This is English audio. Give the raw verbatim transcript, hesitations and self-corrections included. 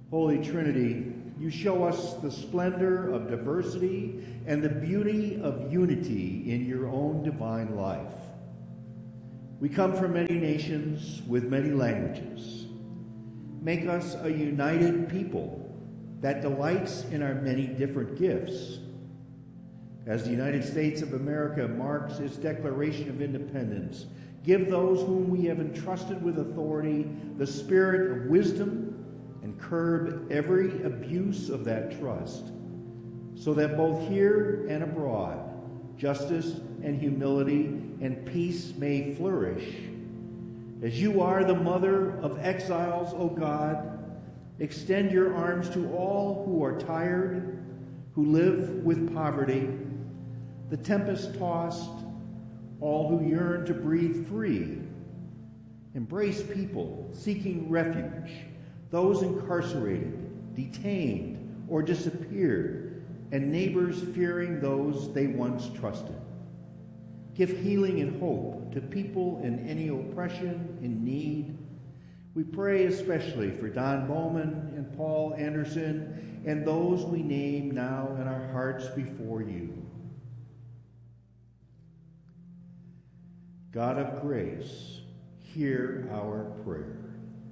Holy Trinity, you show us the splendor of diversity and the beauty of unity in your own divine life. We come from many nations with many languages. Make us a united people that delights in our many different gifts. As the United States of America marks its Declaration of Independence, give those whom we have entrusted with authority the spirit of wisdom and curb every abuse of that trust, so that both here and abroad, justice and humility and peace may flourish. As you are the mother of exiles, O God, extend your arms to all who are tired, who live with poverty, the tempest-tossed, all who yearn to breathe free. Embrace people seeking refuge, those incarcerated, detained, or disappeared, and neighbors fearing those they once trusted. Give healing and hope to people in any oppression, in need. We pray especially for Don Bowman and Paul Anderson and those we name now in our hearts before you. God of grace, hear our prayer.